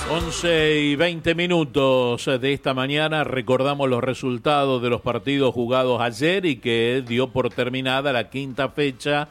11:20 de esta mañana. Recordamos los resultados de los partidos jugados ayer y que dio por terminada la quinta fecha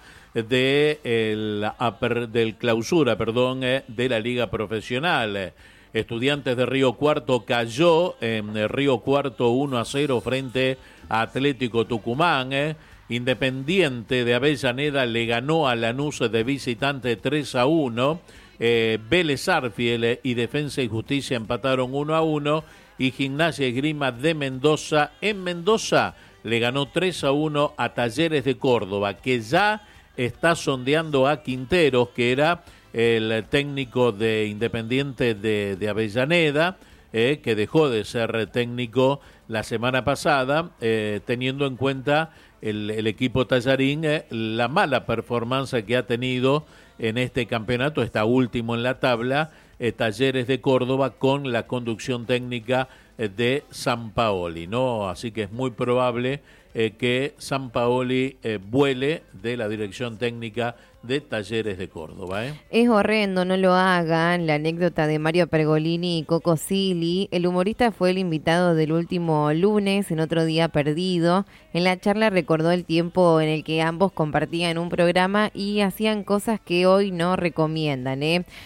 del clausura, de la Liga Profesional. Estudiantes de Río Cuarto cayó en Río Cuarto 1-0 frente a Atlético Tucumán. Independiente de Avellaneda le ganó a Lanús de visitante 3-1. Vélez Arfiel y Defensa y Justicia empataron 1-1 y Gimnasia y Esgrima de Mendoza en Mendoza le ganó 3-1 a Talleres de Córdoba, que ya está sondeando a Quinteros, que era el técnico de Independiente de Avellaneda, que dejó de ser técnico la semana pasada, teniendo en cuenta el equipo tallarín, la mala performance que ha tenido en este campeonato. Está último en la tabla, Talleres de Córdoba, con la conducción técnica de Sampaoli, ¿no? Así que es muy probable que Sampaoli vuele de la dirección técnica de Talleres de Córdoba. Es horrendo, no lo hagan. La anécdota de Mario Pergolini y Coco Silly. El humorista fue el invitado del último lunes, en Otro Día Perdido. En la charla recordó el tiempo en el que ambos compartían un programa y hacían cosas que hoy no recomiendan.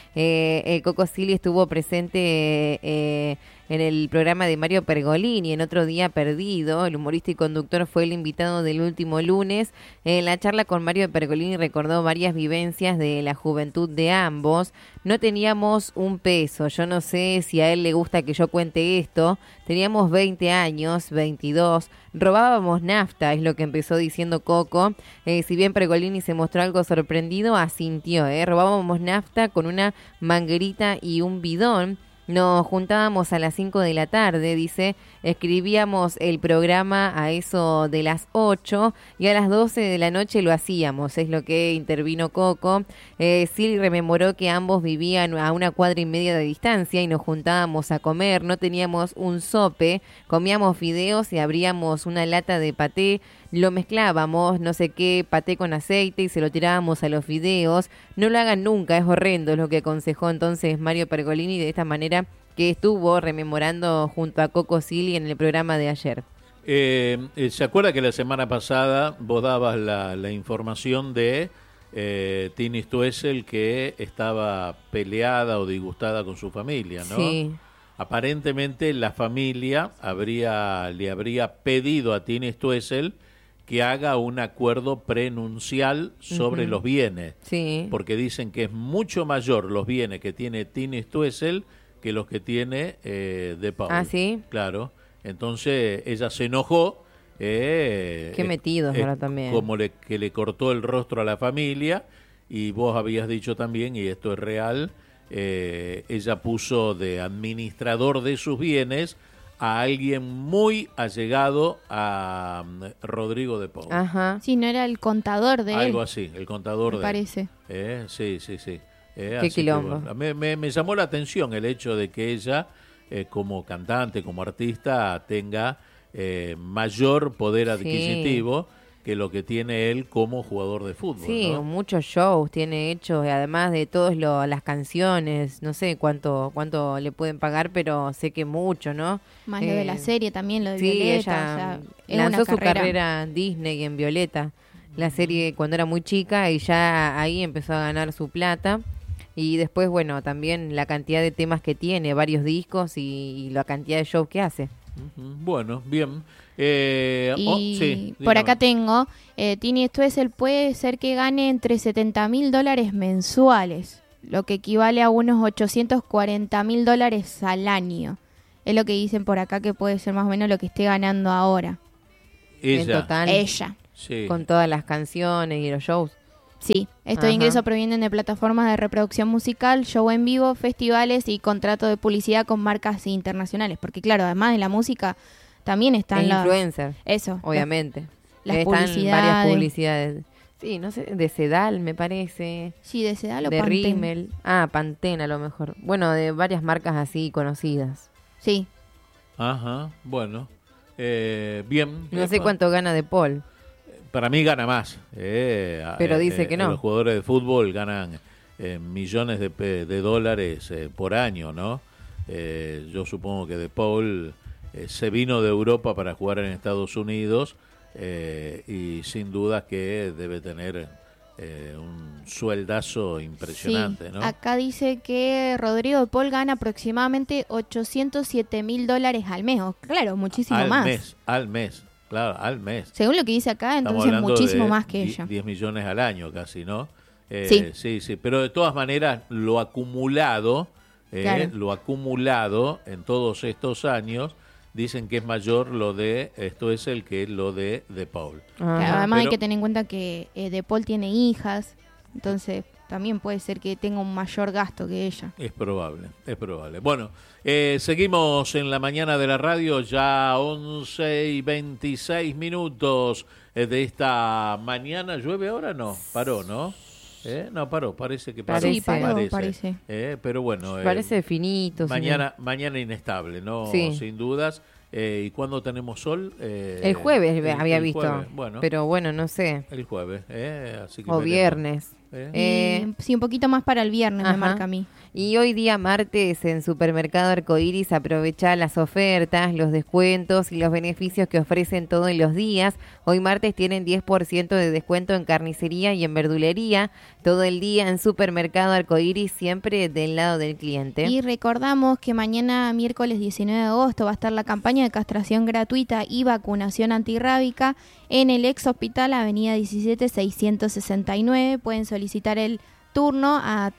Coco Silly estuvo presente en el programa de Mario Pergolini, en Otro Día Perdido. El humorista y conductor fue el invitado del último lunes. En la charla con Mario Pergolini recordó varias vivencias de la juventud de ambos. No teníamos un peso. Yo no sé si a él le gusta que yo cuente esto. Teníamos 20 años, 22. Robábamos nafta, es lo que empezó diciendo Coco. Si bien Pergolini se mostró algo sorprendido, asintió. Robábamos nafta con una manguerita y un bidón. Nos juntábamos a las 5 de la tarde, dice, escribíamos el programa a eso de las 8 y a las 12 de la noche lo hacíamos, es lo que intervino Coco. Silly rememoró que ambos vivían a 1,5 cuadras de distancia y nos juntábamos a comer, no teníamos un sope, comíamos fideos y abríamos una lata de paté, lo mezclábamos, no sé qué, paté con aceite y se lo tirábamos a los fideos. No lo hagan nunca, es horrendo, es lo que aconsejó entonces Mario Pergolini, de esta manera que estuvo rememorando junto a Coco Silly en el programa de ayer. ¿Se acuerda que la semana pasada vos dabas la información de Tini Stoessel, que estaba peleada o disgustada con su familia, ¿no? Sí. Aparentemente la familia le habría pedido a Tini Stoessel que haga un acuerdo prenupcial sobre los bienes, sí, porque dicen que es mucho mayor los bienes que tiene Tini Stoessel que los que tiene De Paul. ¿Ah, sí? Claro. Entonces ella se enojó. Qué metidos ahora también. Como que le cortó el rostro a la familia, y vos habías dicho también, y esto es real, ella puso de administrador de sus bienes a alguien muy allegado a Rodrigo De Paul. Ajá. Sí, no era el contador de él. Algo así, el contador de parece. Sí. Qué quilombo. Me llamó la atención el hecho de que ella, como cantante, como artista, tenga mayor poder adquisitivo que lo que tiene él como jugador de fútbol. Sí, ¿no? Muchos shows tiene hechos, además de todas las canciones, no sé cuánto le pueden pagar, pero sé que mucho, ¿no? Más lo de la serie también, lo de sí, Violeta. Ella lanzó su carrera Disney en Violeta, la serie cuando era muy chica, y ya ahí empezó a ganar su plata. Y después, bueno, también la cantidad de temas que tiene, varios discos y la cantidad de shows que hace. Bueno, bien. Sí, por acá tengo, Tini Stoessel puede ser que gane entre $70.000 mensuales, lo que equivale a unos $840.000 al año. Es lo que dicen por acá, que puede ser más o menos lo que esté ganando ahora. Ella. En total. Ella. Sí. Con todas las canciones y los shows. Sí, estos ingresos provienen de plataformas de reproducción musical, show en vivo, festivales y contrato de publicidad con marcas internacionales. Porque claro, además de la música, también están los influencers. Eso. Obviamente. Las están publicidades. Varias publicidades. Sí, no sé, de Sedal me parece. Sí, de Sedal o de Pantene. Rimmel. Pantene a lo mejor. Bueno, de varias marcas así conocidas. Sí. Ajá, bueno. Bien. No sé cuánto gana De Paul. Para mí gana más. Pero dice que no. Los jugadores de fútbol ganan millones de dólares por año, ¿no? Yo supongo que De Paul se vino de Europa para jugar en Estados Unidos y sin duda que debe tener un sueldazo impresionante, sí. ¿no? Acá dice que Rodrigo De Paul gana aproximadamente $807.000 al mes. Claro, muchísimo más. Al mes, claro, al mes. Según lo que dice acá, entonces muchísimo más que ella. 10 millones al año casi, ¿no? Sí. Sí, pero de todas maneras lo acumulado en todos estos años, dicen que es mayor lo de De Paul. Además hay que tener en cuenta que De Paul tiene hijas, entonces también puede ser que tenga un mayor gasto que ella. Es probable. Bueno, seguimos en la mañana de la radio, ya 11:26 de esta mañana. ¿Llueve ahora? No, paró, ¿no? No, paró, parece que paró. Sí, parece. Pero bueno. Parece finito. Mañana inestable, ¿no? Sí. Sin dudas. ¿Y cuándo tenemos sol? El jueves había visto. Jueves. Bueno, pero bueno, no sé. El jueves. Así que o viernes. Sí, un poquito más para el viernes me marca a mí. Y hoy día martes en Supermercado Arcoiris aprovecha las ofertas, los descuentos y los beneficios que ofrecen todos los días. Hoy martes tienen 10% de descuento en carnicería y en verdulería. Todo el día en Supermercado Arcoiris, siempre del lado del cliente. Y recordamos que mañana, miércoles 19 de agosto, va a estar la campaña de castración gratuita y vacunación antirrábica en el ex hospital Avenida 17 669. Pueden solicitar el turno a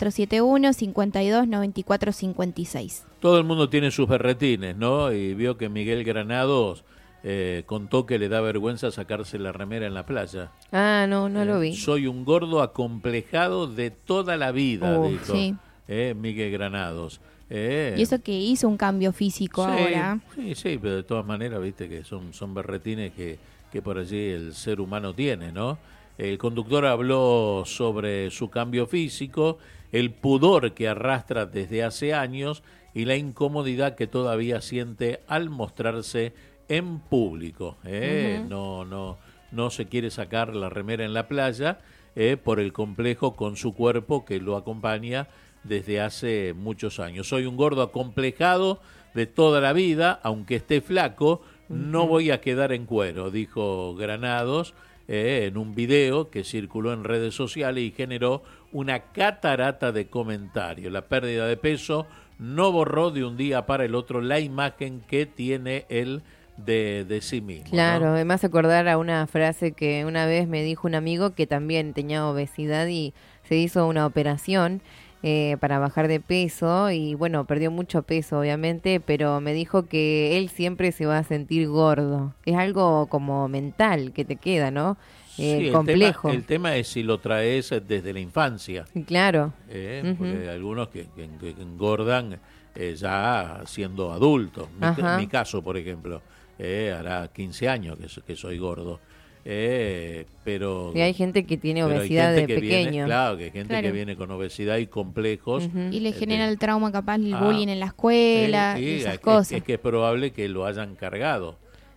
3471-529456. Todo el mundo tiene sus berretines, ¿no? Y vio que Miguel Granados contó que le da vergüenza sacarse la remera en la playa. No lo vi. Soy un gordo acomplejado de toda la vida, dijo sí. Miguel Granados. Y eso que hizo un cambio físico ahora. Sí, pero de todas maneras, viste que son berretines que por allí el ser humano tiene, ¿no? El conductor habló sobre su cambio físico, el pudor que arrastra desde hace años y la incomodidad que todavía siente al mostrarse en público. No se quiere sacar la remera en la playa por el complejo con su cuerpo que lo acompaña desde hace muchos años. Soy un gordo acomplejado de toda la vida, aunque esté flaco, no voy a quedar en cuero, dijo Granados en un video que circuló en redes sociales y generó una catarata de comentarios. La pérdida de peso no borró de un día para el otro la imagen que tiene él de sí mismo. Claro, ¿no? me hace acordar a una frase que una vez me dijo un amigo que también tenía obesidad y se hizo una operación para bajar de peso y bueno, perdió mucho peso obviamente, pero me dijo que él siempre se va a sentir gordo. Es algo como mental que te queda, ¿no? Sí, complejo. El tema es si lo traes desde la infancia. Claro. Porque hay algunos que engordan ya siendo adultos. Mi caso, por ejemplo, hará 15 años que soy gordo. Pero y hay gente que tiene obesidad de pequeño. Claro, que hay gente que viene con obesidad y complejos. Y le genera el trauma, capaz, el bullying en la escuela, esas cosas. Es que es probable que lo hayan cargado,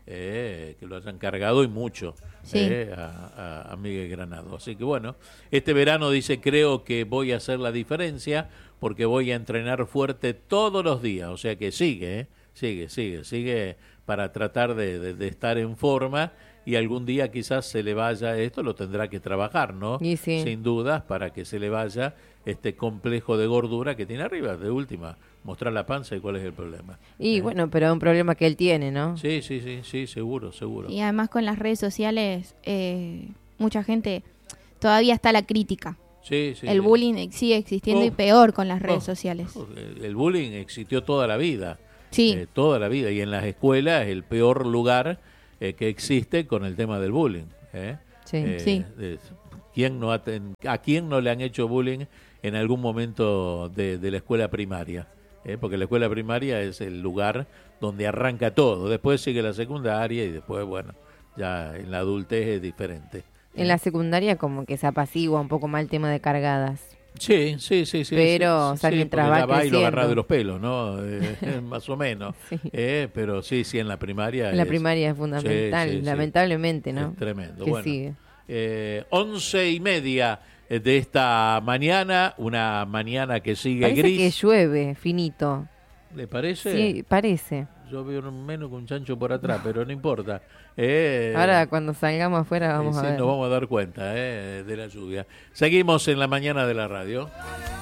y mucho a Miguel Granados. Así que bueno, este verano dice, creo que voy a hacer la diferencia porque voy a entrenar fuerte todos los días. O sea que sigue para tratar de estar en forma. Y algún día quizás se le vaya esto, lo tendrá que trabajar, ¿no? Y sí. Sin dudas, para que se le vaya este complejo de gordura que tiene arriba. De última, mostrar la panza y cuál es el problema. Y bueno, pero es un problema que él tiene, ¿no? Sí, seguro. Y además con las redes sociales, mucha gente, todavía está la crítica. Sí. El bullying sigue existiendo y peor con las redes sociales. El bullying existió toda la vida. Sí. Toda la vida. Y en las escuelas es el peor lugar que existe con el tema del bullying. Sí. ¿A quién no le han hecho bullying en algún momento de la escuela primaria? Porque la escuela primaria es el lugar donde arranca todo. Después sigue la secundaria y después, bueno, ya en la adultez es diferente. En la secundaria como que se apacigua un poco más el tema de cargadas. Sí. Pero mientras va creciendo. Y lo agarra de los pelos, ¿no? Más o menos. Sí. Pero sí, en la primaria. En la primaria es fundamental, lamentablemente, ¿no? Es tremendo. Que bueno, sigue. 11:30 de esta mañana, una mañana que sigue Parece gris. que llueve, finito. ¿Le parece? Sí, parece. Yo veo menos que un chancho por atrás, pero no importa. Ahora cuando salgamos afuera vamos a ver. Nos vamos a dar cuenta de la lluvia. Seguimos en la mañana de la radio.